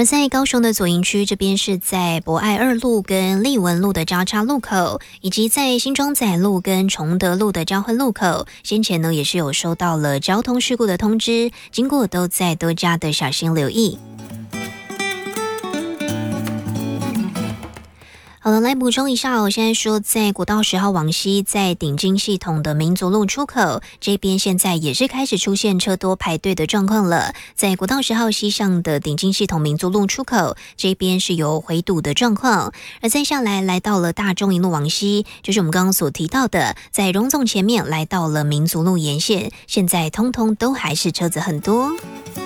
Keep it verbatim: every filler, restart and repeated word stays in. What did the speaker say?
而在高雄的左营区这边，是在博爱二路跟立文路的交叉路口，以及在新庄仔路跟崇德路的交汇路口，先前呢也是有收到了交通事故的通知，经过都在多加的小心留意。好了，来补充一下哦。现在说，在国道十号往西，在顶金系统的民族路出口这边，现在也是开始出现车多排队的状况了。在国道十号西向的顶金系统民族路出口这边是有回堵的状况，而再下来来到了大中营路往西，就是我们刚刚所提到的，在荣总前面来到了民族路沿线，现在通通都还是车子很多。